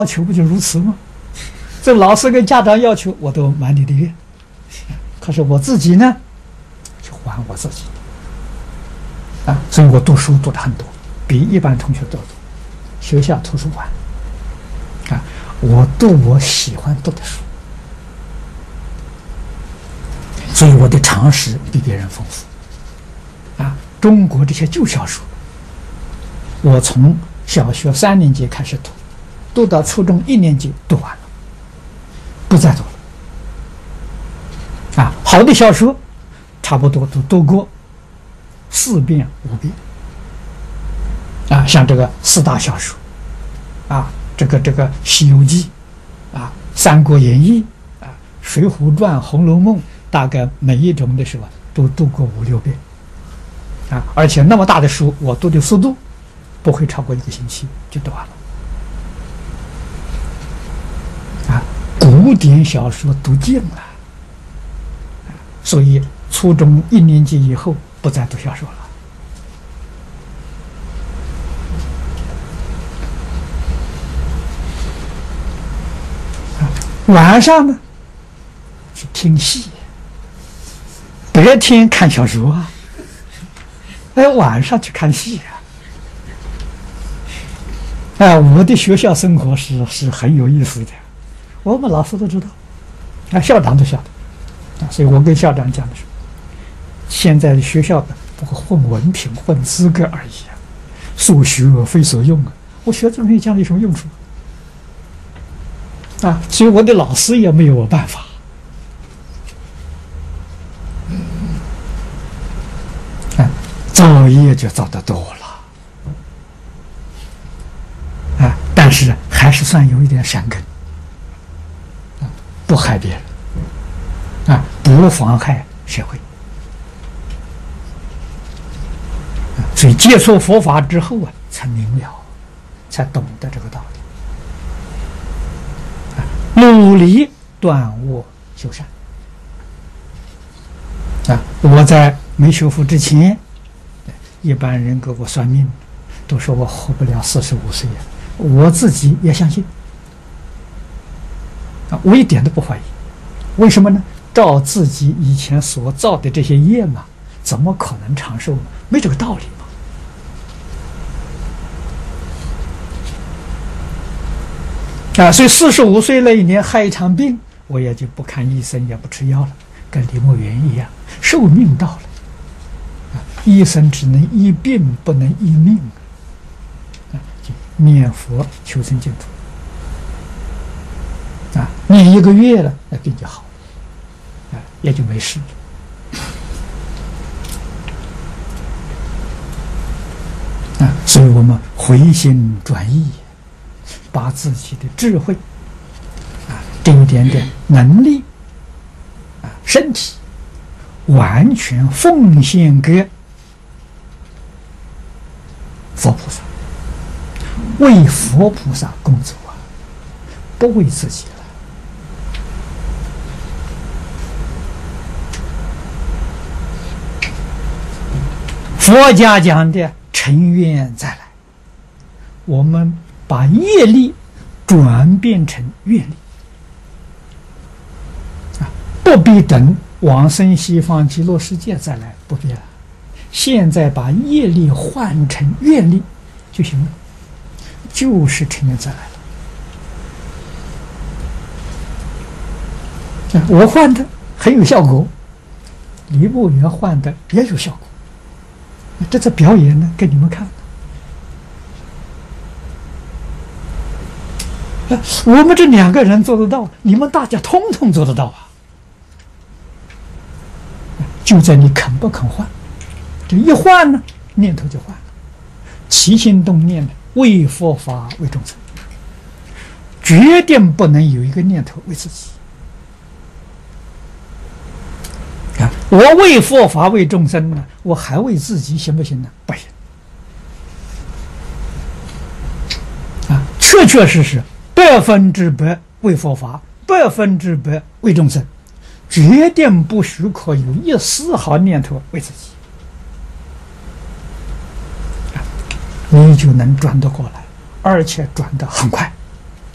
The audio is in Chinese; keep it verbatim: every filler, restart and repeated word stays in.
要求不就如此吗？这老师跟家长要求，我都满你的愿。可是我自己呢，就还我自己啊，所以我读书读的很多，比一般同学都多。学校图书馆啊，我读我喜欢读的书，所以我的常识比别人丰富啊。中国这些旧小说，我从小学三年级开始读，读到初中一年级读完了，不再读了。啊，好的小说，差不多都读过四遍五遍。啊，像这个四大小说，啊，这个这个《西游记》，啊，《三国演义》，啊，《水浒传》《红楼梦》，大概每一种的时候都读过五六遍。啊，而且那么大的书，我读的速度不会超过一个星期就读完了。啊，古典小说读尽了，所以初中一年级以后不再读小说了。啊，晚上呢去听戏，白天看小说啊，哎，晚上去看戏啊。哎，我的学校生活是是很有意思的，我们老师都知道，啊，校长都晓得，啊，所以我跟校长讲的是，现在的学校的不过混文凭、混资格而已啊，所学非所用啊，我学这东西将来有什么用处啊？所以我的老师也没有我办法。啊，造业就造得多了。但是还是算有一点善根，啊，不害别人，啊，不妨害社会，啊，所以接触佛法之后啊，才明了，才懂得这个道理，啊，努力断恶修善，啊，我在没修复之前，一般人给我算命，都说我活不了四十五岁呀。我自己也相信啊，我一点都不怀疑。为什么呢？照自己以前所造的这些业嘛，怎么可能长寿呢？没这个道理嘛。啊，所以四十五岁那一年害一场病，我也就不看医生，也不吃药了，跟李墨园一样，寿命到了。啊，医生只能医病，不能医命。念佛求生净土啊，念一个月了，那病就好了，啊，也就没事了啊。所以我们回心转意，把自己的智慧啊，这一点点能力啊，身体完全奉献给佛菩萨。为佛菩萨工作啊，不为自己了。佛家讲的成愿再来，我们把业力转变成愿力啊，不必等往生西方极乐世界再来，不必了。现在把业力换成愿力就行了。就是成愿再来了，我换的很有效果，李墨园换的也有效果，这次表演呢给你们看。我们这两个人做得到，你们大家通通做得到啊！就在你肯不肯换，这一换呢，念头就换了，起心动念的。为佛法为众生，决定不能有一个念头为自己啊！我为佛法为众生呢，我还为自己行不行呢？不行啊！确确实实百分之百为佛法，百分之百为众生，决定不许可有一丝毫念头为自己。你就能转得过来，而且转得很快。